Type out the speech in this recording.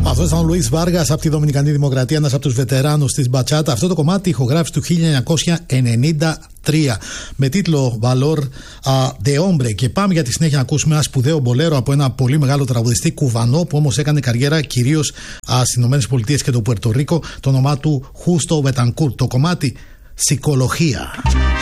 Αυτό ήταν ο Λουίς Βάργας από τη Δομινικανή Δημοκρατία, ένας από τους βετεράνους της μπατσάτα. Αυτό το κομμάτι ηχογράφησε του 1993 με τίτλο Valor de Hombre. Και πάμε για τη συνέχεια να ακούσουμε ένα σπουδαίο μπολέρο από ένα πολύ μεγάλο τραγουδιστή κουβανό που όμως έκανε καριέρα κυρίως στις ΗΠΑ και το Πουερτο Ρίκο. Το όνομά του Justo Betancourt. Το κομμάτι Ψυχολογία.